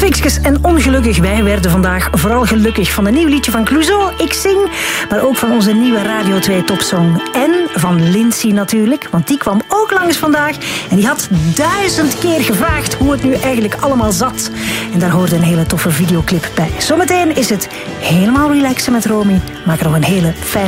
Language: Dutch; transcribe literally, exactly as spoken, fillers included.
Fixkes en ongelukkig. Wij werden vandaag vooral gelukkig van een nieuw liedje van Clouseau, Ik Zing, maar ook van onze nieuwe Radio twee topsong. En van Lindsay natuurlijk, want die kwam ook langs vandaag en die had duizend keer gevraagd hoe het nu eigenlijk allemaal zat. En daar hoorde een hele toffe videoclip bij. Zometeen is het helemaal relaxen met Romy. Maak er nog een hele fijne